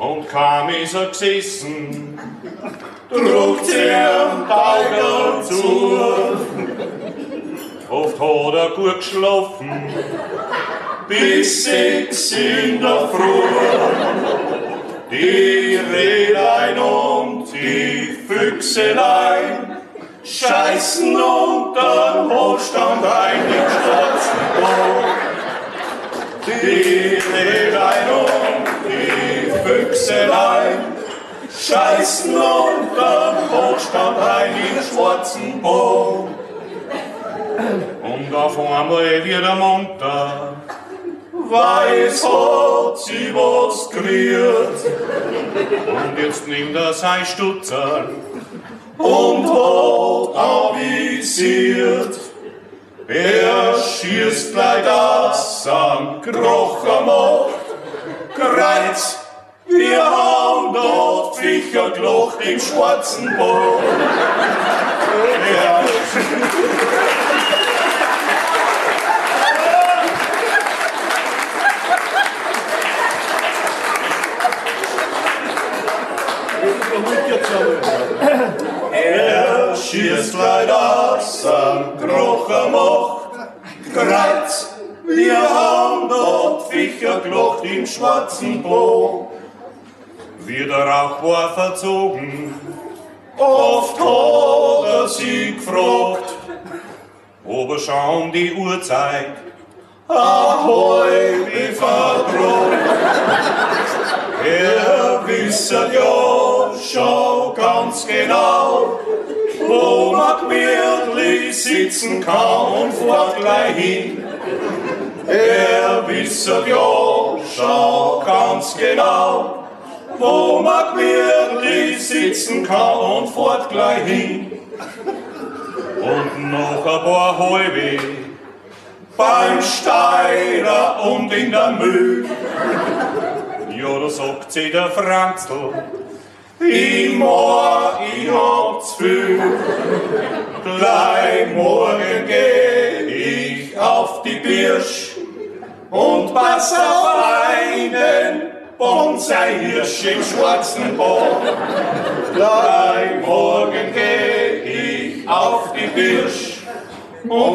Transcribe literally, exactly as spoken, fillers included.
und kaum ist er gesessen, druckt er am Tauger zu. Oft hat er gut geschlafen, bis sechs in der Früh. Die Rehlein und die Füchselein scheißen unterm Hochstand ein im schwarzen Boot. Die Rehlein und die Füchselein scheißen unterm Hochstand ein im schwarzen Boot. Und auf einmal wird er munter, weil es hat sie was gerührt. Und jetzt nimmt er sein Stutzer und hat avisiert. Er schießt gleich das am Krocher macht. Kreuz, wir haben dort Viecher gelocht im schwarzen Boot. Ja. Er schießt leider aus am Krocher macht. Kreuz, wir haben dort Viecher gelocht im schwarzen Boot. Wie der Rauch war verzogen, oft hat er sie gefragt, ob er schon um die Uhrzeit ahoi wie verdroht. Er wisse ja schon ganz genau, wo man gemütlich sitzen kann und fährt gleich hin. Er wisse ja schon ganz genau, wo man gemütlich sitzen kann und fährt gleich hin. Und noch ein paar Halbe beim Steirer und in der Mühl. Ja, da sagt sie der Franzl, ich mag, ich hab zu viel. Gleich morgen geh ich auf die Birsch und pass auf einen Bonsai-Hirsch im schwarzen Boot. Gleich morgen geh ich auf die Birsch und